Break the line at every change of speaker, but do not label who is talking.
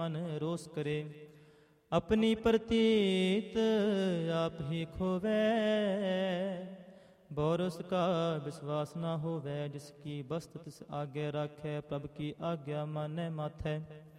ਮਨ ਰੋਸ ਕਰੇ। ਆਪਣੀ ਪ੍ਰਤੀਤ ਆਪ ਹੀ ਖੋਵੈ, ਬੋਰਸ ਕਾ ਵਿਸ਼ਵਾਸ ਨਾ ਹੋਵੈ। ਜਿਸ ਕੀ ਬਸਤ ਤਿਸ ਆਗੇ ਰਾਖੈ, ਪ੍ਰਭ ਕੀ ਆਗਿਆ ਮਾਨੈ ਮਾਥੈ।